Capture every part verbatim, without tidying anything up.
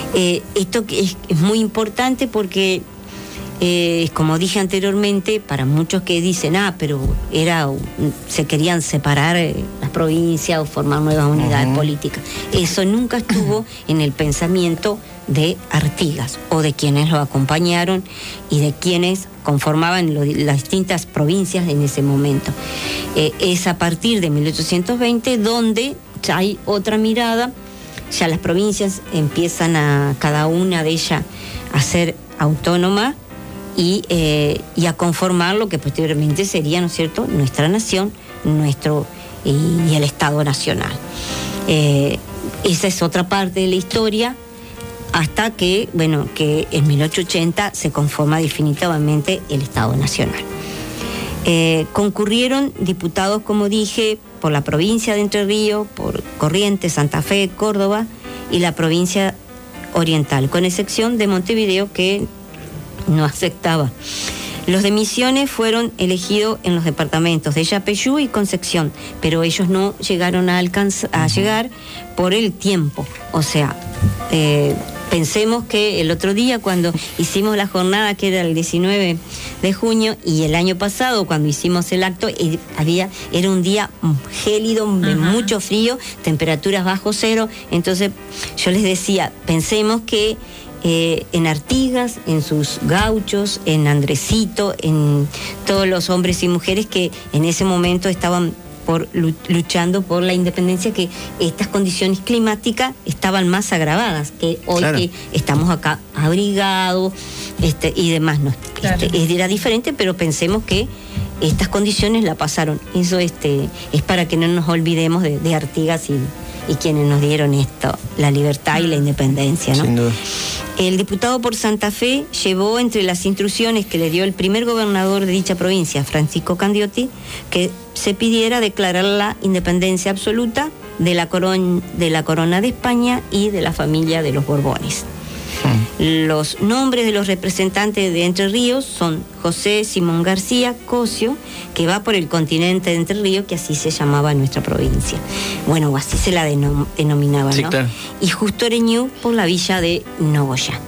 Eh, esto es, es muy importante porque, eh, como dije anteriormente, para muchos que dicen, ah, pero era se querían separar eh, las provincias o formar nuevas unidades uh-huh. políticas. Eso nunca estuvo en el pensamiento de Artigas o de quienes lo acompañaron y de quienes conformaban lo, las distintas provincias en ese momento. Eh, es a partir de mil ochocientos veinte donde ya hay otra mirada. Ya las provincias empiezan a, cada una de ellas, a ser autónoma y, eh, y a conformar lo que posteriormente sería, ¿no es cierto?, nuestra nación, nuestro y, y el Estado Nacional. Eh, esa es otra parte de la historia, hasta que, bueno, que en mil ochocientos ochenta se conforma definitivamente el Estado Nacional. Eh, concurrieron diputados, como dije, por la provincia de Entre Ríos, por Corrientes, Santa Fe, Córdoba y la provincia oriental, con excepción de Montevideo, que no aceptaba. Los de Misiones fueron elegidos en los departamentos de Yapeyú y Concepción, pero ellos no llegaron a, alcanzar, a llegar por el tiempo. O sea, eh, pensemos que el otro día cuando hicimos la jornada, que era el diecinueve de junio, y el año pasado cuando hicimos el acto, eh, había, era un día gélido, de uh-huh. mucho frío, temperaturas bajo cero. Entonces yo les decía, pensemos que eh, en Artigas, en sus gauchos, en Andresito, en todos los hombres y mujeres que en ese momento estaban por, luchando por la independencia, que estas condiciones climáticas estaban más agravadas que hoy, claro, que estamos acá abrigados este, y demás. No, claro. este, era diferente, pero pensemos que estas condiciones la pasaron. Eso este, es para que no nos olvidemos de, de Artigas y, y quienes nos dieron esto, la libertad y la independencia, ¿no? Sin duda. El diputado por Santa Fe llevó entre las instrucciones que le dio el primer gobernador de dicha provincia, Francisco Candioti, que se pidiera declarar la independencia absoluta de la, coron- de la corona de España y de la familia de los Borbones. Hmm. Los nombres de los representantes de Entre Ríos son José Simón García Cosio, que va por el continente de Entre Ríos, que así se llamaba nuestra provincia. Bueno, así se la denom- denominaba, sí, ¿no? Claro. Y Justo Ereñú por la villa de Nogoyá.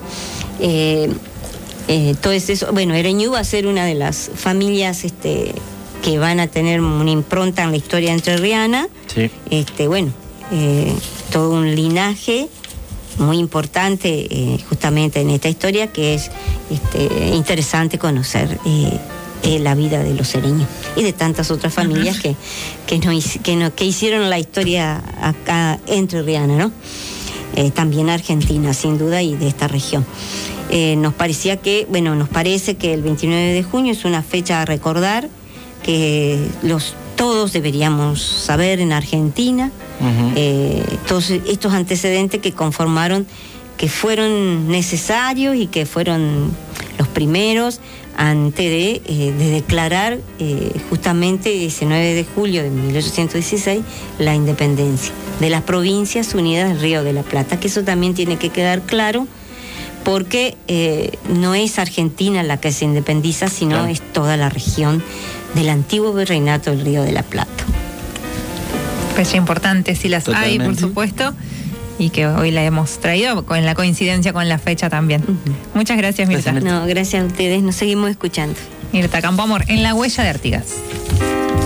Eh, eh, entonces, eso, bueno, Ereñú va a ser una de las familias este, que van a tener una impronta en la historia entrerriana. Sí. Este, bueno, eh, todo un linaje muy importante eh, justamente en esta historia, que es este, interesante conocer eh, eh, la vida de los ereños y de tantas otras familias uh-huh. que, que, no, que, no, que hicieron la historia acá entrerriana, ¿no? Eh, también Argentina, sin duda, y de esta región. Eh, nos parecía que, bueno, nos parece que el veintinueve de junio es una fecha a recordar, que los todos deberíamos saber en Argentina, uh-huh. eh, todos estos antecedentes que conformaron, que fueron necesarios y que fueron los primeros antes de, eh, de declarar eh, justamente el diecinueve de julio de mil ochocientos dieciséis la independencia de las Provincias Unidas del Río de la Plata, que eso también tiene que quedar claro, porque eh, no es Argentina la que se independiza, sino claro. es toda la región del antiguo virreinato del Río de la Plata. Fecha importante, sí las Totalmente. hay, por supuesto, y que hoy la hemos traído con la coincidencia con la fecha también. Uh-huh. Muchas gracias, Mirta. Gracias, no, gracias a ustedes, nos seguimos escuchando. Mirta Campoamor, en La Huella de Artigas.